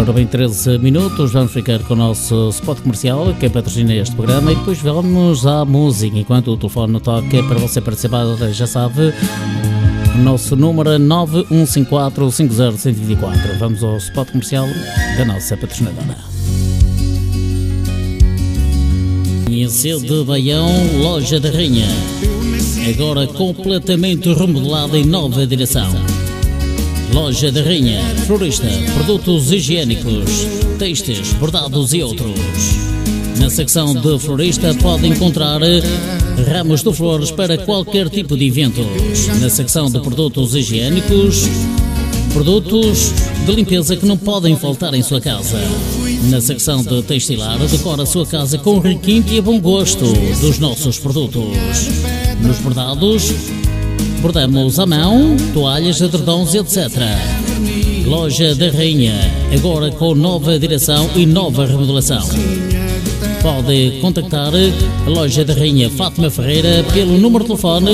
Ora bem, 13 minutos, vamos ficar com o nosso spot comercial, que patrocina este programa, e depois vamos à música. Enquanto o telefone toca, para você participar, já sabe, o nosso número é 9154-50124. Vamos ao spot comercial da nossa patrocinadora. Em Sede Baião, Loja da Rainha, agora completamente remodelada em nova direção. Loja da Rainha, florista, produtos higiênicos, têxteis, bordados e outros. Na secção de florista pode encontrar ramos de flores para qualquer tipo de eventos. Na secção de produtos higiênicos, produtos de limpeza que não podem faltar em sua casa. Na secção de textilar, decora a sua casa com requinte e bom gosto dos nossos produtos. Nos bordados, bordamos à mão, toalhas, edredons, etc. Loja da Rainha, agora com nova direção e nova remodelação. Pode contactar a Loja da Rainha Fátima Ferreira pelo número de telefone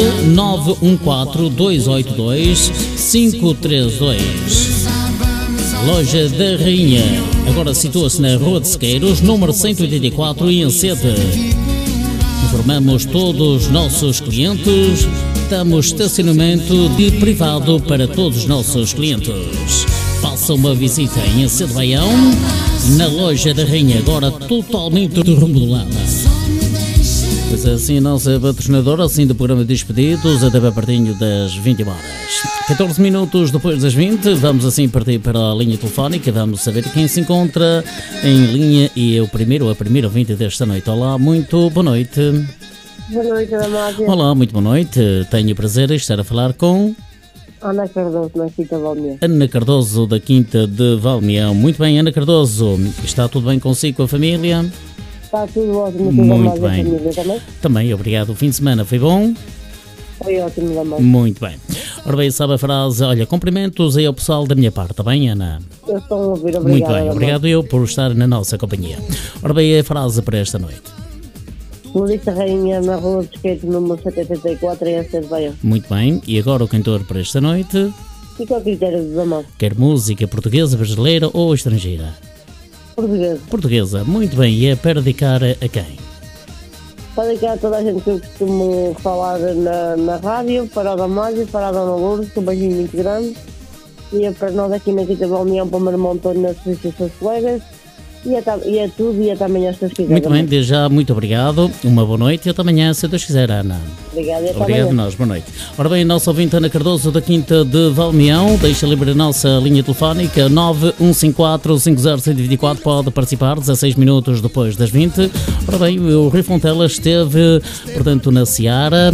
914-282-532. Loja da Rainha, agora situa-se na Rua de Sequeiros, número 184, em Sede. Informamos todos os nossos clientes. Damos estacionamento de privado para todos os nossos clientes. Faça uma visita em Sede Baião, na Loja da Rainha, agora totalmente remodelada. Pois é, assim, a nossa patrocinadora, assim do programa Despedidos, até bem pertinho das 20 horas. 14 minutos depois das 20, vamos assim partir para a linha telefónica, vamos saber quem se encontra em linha e a primeira ouvinte desta noite. Olá, muito boa noite. Boa noite, Ana Mádia. Olá, muito boa noite. Tenho o prazer de estar a falar com Ana Cardoso, da Quinta de Valmião. Ana Cardoso, da Quinta de Valmião. Muito bem, Ana Cardoso. Está tudo bem consigo, com a família? Está tudo ótimo. Muito bem. A família também? Também, obrigado. O fim de semana foi bom? Foi ótimo, Ana Mádia. Muito bem. Ora bem, sabe a frase? Olha, cumprimentos aí ao pessoal da minha parte, está bem, Ana? Eu estou a ouvir, obrigado. Muito bem, obrigado eu por estar na nossa companhia. Ora bem, a frase para esta noite. Florista Rainha, na Rua de Esquerdo, número 74, em Sede Baião. Muito bem, e agora o cantor para esta noite? Fica ao critério dos amados. Quer música portuguesa, brasileira ou estrangeira? Português. Portuguesa, muito bem, e é para dedicar a quem? Para dedicar a toda a gente que eu costumo falar na rádio, para a Ana Mádia, para a Dona Lourdes, um beijinho muito grande. E é para nós aqui na Quinta de Valmião, para o meu irmão António, nas seus colegas. E é tudo, e até amanhã, se Deus quiser. Muito bem, desde já, muito obrigado. Uma boa noite e até amanhã, se Deus quiser, Ana. Obrigado, e até obrigado a nós, boa noite. Ora bem, nossa ouvinte Ana Cardoso, da Quinta de Valmião, deixa livre a nossa linha telefónica 9154-50124. Pode participar 16 minutos depois das 20. Ora bem, o Rui Fontela esteve, portanto, na Seara,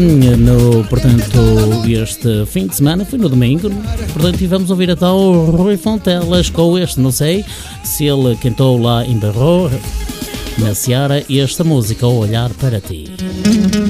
este fim de semana, foi no domingo, portanto, e vamos ouvir então o Rui Fontelas com este, não sei se ele cantou lá em Barro, na Seara, esta música, O Olhar para Ti.